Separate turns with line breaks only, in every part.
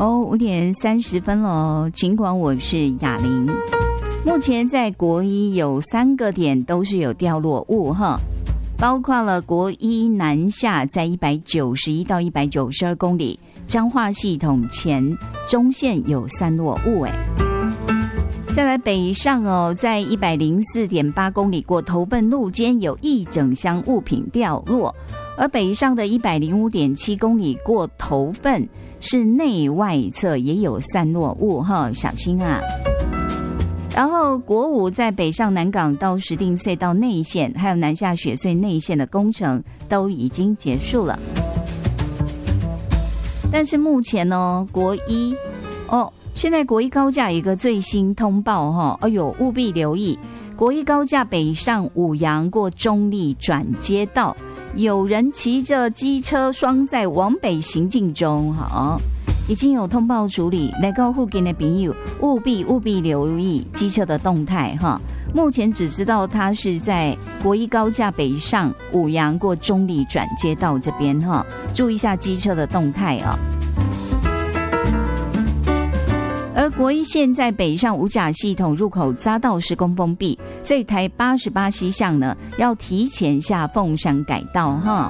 5点30分了，尽管我是雅玲。目前在国一有3个点都是有掉落物哈，包括了国一南下在191到192公里，彰化系统前中线有散落物再来北上在104.8公里过头份路间有一整箱物品掉落，而北上的105.7公里过头份是内外侧也有散落物哈，小心啊。然后国五在北上南港到石碇隧道内线还有南下雪隧内线的工程都已经结束了，但是目前国一现在国一高架有一个最新通报务必留意，国一高架北上五杨过中立转接道，有人骑着机车双载往北行进中已经有通报处理，来到附近的朋友务必留意机车的动态目前只知道它是在国一高架北上五杨过中立转接道这边注意一下机车的动态而国一线在北上五甲系统入口匝道施工封闭，所以台88西向呢要提前下凤山改道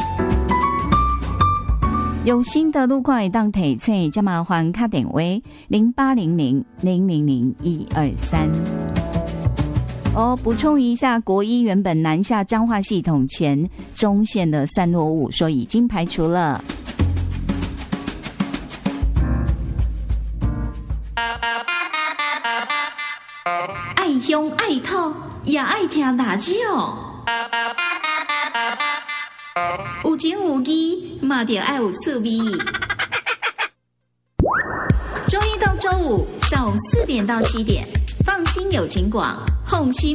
有新的路况也当提醒，就麻烦打电话0800000123。补充一下，国一原本南下彰化系统前中线的散落物，说已经排除了。
爱乡爱土，也爱听大酒。有情有义，嘛就爱有趣味。周一到周五上午4点到7点，放心有情广，放心